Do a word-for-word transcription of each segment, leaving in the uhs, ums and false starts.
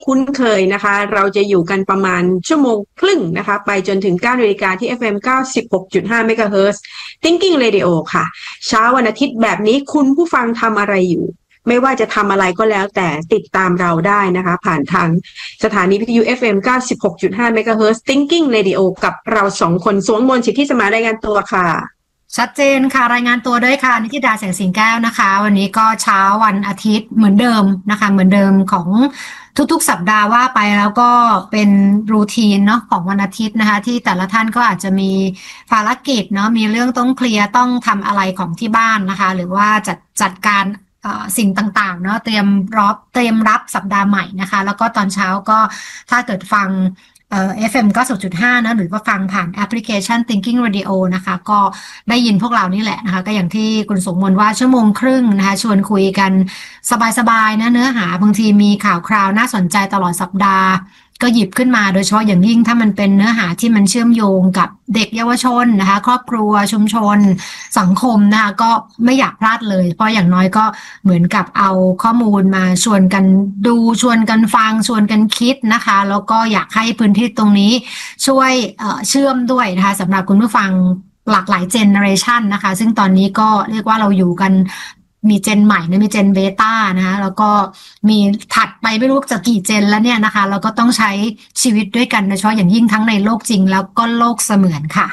คุ้นเคยนะคะเราจะอยู่กันประมาณชั่วโมงครึ่งนะคะไปจนถึงเก้านาฬิกาที่ เอฟ เอ็ม เก้าสิบหกจุดห้า เมกะเฮิรตซ์ Thinking Radio ค่ะเช้าวันอาทิตย์แบบนี้คุณผู้ฟังทำอะไรอยู่ไม่ว่าจะทำอะไรก็แล้วแต่ติดตามเราได้นะคะผ่านทางสถานีวิทยุ เอฟ เอ็ม เก้าสิบหกจุดห้า เมกะเฮิรตซ์ Thinking Radio กับเราสองคนสวงมนต์สิทธิสมารายงานตัวค่ะชัดเจนค่ะรายงานตัวด้วยค่ะนิติดาแสงสิงแก้วนะคะวันนี้ก็เช้าวันอาทิตย์เหมือนเดิมนะคะเหมือนเดิมของทุกๆสัปดาห์ว่าไปแล้วก็เป็นรูทีนเนาะของวันอาทิตย์นะคะที่แต่ละท่านก็อาจจะมีภารกิจเนาะมีเรื่องต้องเคลียร์ต้องทำอะไรของที่บ้านนะคะหรือว่าจัดจัดการสิ่งต่างๆเนาะเตรียมรับเตรียมรับสัปดาห์ใหม่นะคะแล้วก็ตอนเช้าก็ถ้าเกิดฟังเอ่อ เอฟ เอ็ม เก้าสิบ จุด ห้า นะหรือว่าฟังผ่านแอปพลิเคชัน Thinking Radio นะคะก็ได้ยินพวกเรานี่แหละนะคะก็อย่างที่คุณสมมนว่าชั่วโมงครึ่งนะคะชวนคุยกันสบายๆนะเนื้อหาบางทีมีข่าวคราวน่าสนใจตลอดสัปดาห์ก็หยิบขึ้นมาโดยเฉพาะอย่างยิ่งถ้ามันเป็นเนื้อหาที่มันเชื่อมโยงกับเด็กเยาวชนนะคะครอบครัวชุมชนสังคมนะคะก็ไม่อยากพลาดเลยเพราะอย่างน้อยก็เหมือนกับเอาข้อมูลมาชวนกันดูชวนกันฟังชวนกันคิดนะคะแล้วก็อยากให้พื้นที่ตรงนี้ช่วยเอ่อเชื่อมด้วยนะคะสำหรับคุณผู้ฟังหลากหลายเจเนอเรชันนะคะซึ่งตอนนี้ก็เรียกว่าเราอยู่กันมีเจนใหม่นะมีเจนเบต้านะคะแล้วก็มีถัดไปไม่รู้จะกี่เจนแล้วเนี่ยนะคะเราก็ต้องใช้ชีวิตด้วยกันโดยเฉพาะอย่างยิ่งทั้งในโลกจริงแล้วก็โลกเสมือนค่ะ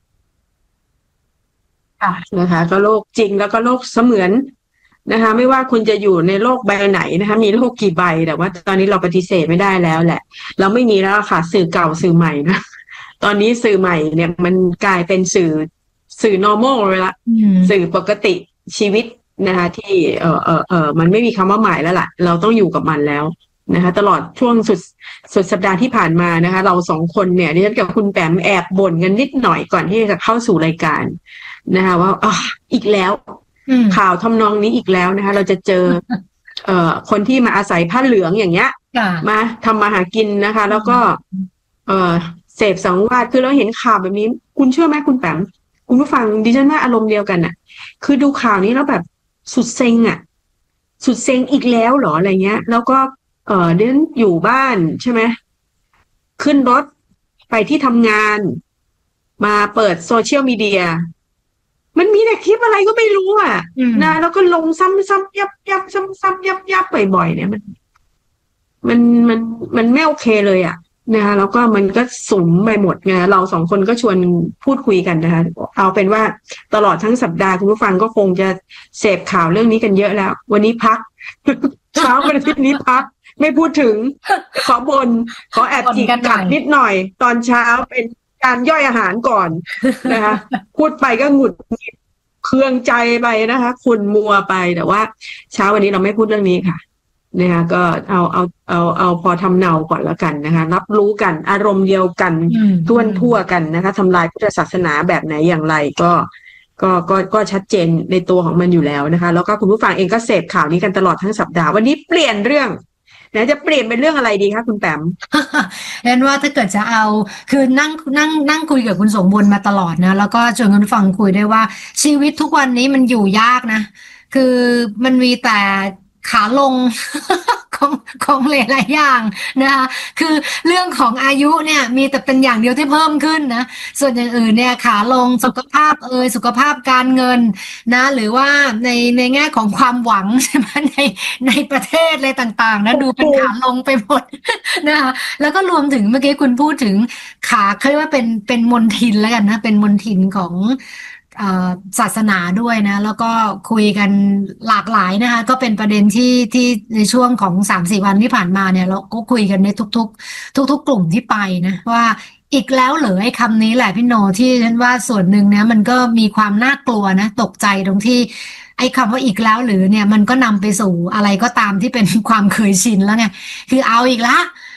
ค่ะนะคะก็โลกจริงแล้วก็โลกเสมือนนะคะไม่ว่าคุณจะอยู่ในโลกใบไหนนะคะมีโลกกี่ใบแต่ว่าตอนนี้เราปฏิเสธไม่ได้แล้วแหละเราไม่มีแล้วค่ะสื่อเก่าสื่อใหม่นะตอนนี้สื่อใหม่เนี่ยมันกลายเป็นสื่อสื่อ normal เลยละสื่อปกติชีวิตนะคะที่เออเออเออมันไม่มีคำว่าใหม่แล้วล่ะเราต้องอยู่กับมันแล้วนะคะตลอดช่วงสุดสุดสัปดาห์ที่ผ่านมานะคะเราสองคนเนี่ยดิฉันกับคุณแปมแอบบ่นกันนิดหน่อยก่อนที่จะเข้าสู่รายการนะคะว่าอ๋ออีกแล้วข่าวทำนองนี้อีกแล้วนะคะเราจะเจอเอ่อคนที่มาอาศัยผ้าเหลืองอย่างเงี้ยมาทำมาหากินนะคะแล้วก็เอ่อเสพสังวาสคือเราเห็นข่าวแบบนี้คุณเชื่อไหมคุณแปมคุณผู้ฟังดิฉันว่าอารมณ์เดียวกันน่ะคือดูข่าวนี้แล้วแบบสุดเซ็งอ่ะสุดเซ็งอีกแล้วเหรออะไรเงี้ยแล้วก็เออเดินอยู่บ้านใช่ไหมขึ้นรถไปที่ทำงานมาเปิดโซเชียลมีเดียมันมีแต่คลิปอะไรก็ไม่รู้อ่ะนะแล้วก็ลงซ้ำๆยับยับซ้ำๆยับยับบ่อยๆเนี่ยมันมันมันมันไม่โอเคเลยอ่ะนะคะแล้วก็มันก็สุมไปหมดไงเราสองคนก็ชวนพูดคุยกันนะคะเอาเป็นว่าตลอดทั้งสัปดาห์คุณผู้ฟังก็คงจะเสพข่าวเรื่องนี้กันเยอะแล้ววันนี้พัก เช้าวันอาทิตย์นี้พักไม่พูดถึงขอบนขอแอบจิกกัดนิดหน่อยตอนเช้าเป็นการย่อยอาหารก่อนนะคะพูดไปก็หงุดหงิดเคืองใจไปนะคะคุณมัวไปแต่ว่าเช้าวันนี้เราไม่พูดเรื่องนี้ค่ะนะคะก็เอาเอาเอาเอาพอทำเนาก่อนแล้วกันนะคะรับรู้กันอารมณ์เดียวกันท่วนทั่วกันนะคะทำลายพุทธศาสนาแบบไหนอย่างไรก็ก็ก็ก็ชัดเจนในตัวของมันอยู่แล้วนะคะแล้วก็คุณผู้ฟังเองก็เสพข่าวนี้กันตลอดทั้งสัปดาห์วันนี้เปลี่ยนเรื่องนะจะเปลี่ยนเป็นเรื่องอะไรดีคะคุณแปมเห็นว่าถ้าเกิดจะเอาคือนั่งนั่งนั่งคุยกับคุณสมบูรณ์มาตลอดนะแล้วก็ชวนคุณฟังคุยได้ว่าชีวิตทุกวันนี้มันอยู่ยากนะคือมันมีแต่ขาลง ของของหลายๆอย่างนะคะคือเรื่องของอายุเนี่ยมีแต่เป็นอย่างเดียวที่เพิ่มขึ้นนะส่วนอย่างอื่นเนี่ยขาลงสุขภาพเอ่ยสุขภาพการเงินนะหรือว่าในในแง่ของความหวังใช่ไหมในในประเทศอะไรต่างๆนะดูเป็นขาลงไปหมดนะคะแล้วก็รวมถึงเมื่อกี้คุณพูดถึงขาเขาเรียกว่าเป็นเป็นมณฑินแล้วกันนะเป็นมณฑินของศาสนาด้วยนะแล้วก็คุยกันหลากหลายนะคะก็เป็นประเด็นที่ที่ในช่วงของ สามสี่ วันที่ผ่านมาเนี่ยเราก็คุยกันในทุกๆทุกๆกลุ่มที่ไปนะว่าอีกแล้วเหรอไอ้คำนี้แหละพี่โนที่ฉันว่าส่วนหนึ่งเนี่ยมันก็มีความน่ากลัวนะตกใจตรงที่ไอ้คำว่าอีกแล้วหรือเนี่ยมันก็นำไปสู่อะไรก็ตามที่เป็นความเคยชินแล้วไงคือเอาอีกละ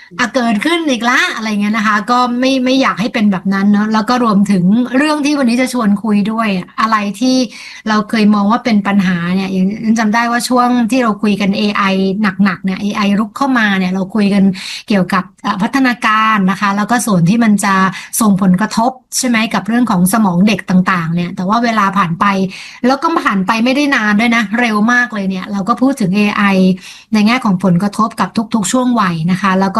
อ่ะเกิดขึ้นอีกละอะไรเงี้ยนะคะก็ไม่ไม่อยากให้เป็นแบบนั้นเนาะแล้วก็รวมถึงเรื่องที่วันนี้จะชวนคุยด้วยอะอะไรที่เราเคยมองว่าเป็นปัญหาเนี่ยอย่างฉันจำได้ว่าช่วงที่เราคุยกัน เอ ไอ หนักๆเนี่ย เอ ไอ รุกเข้ามาเนี่ยเราคุยกันเกี่ยวกับเอ่อพัฒนาการนะคะแล้วก็ส่วนที่มันจะส่งผลกระทบใช่ไหมกับเรื่องของสมองเด็กต่างๆเนี่ยแต่ว่าเวลาผ่านไปแล้วก็ผ่านไปไม่ได้นานด้วยนะเร็วมากเลยเนี่ยเราก็พูดถึง เอ ไอ ในแง่ของผลกระทบกับทุกๆช่วงวัยนะคะแล้วก็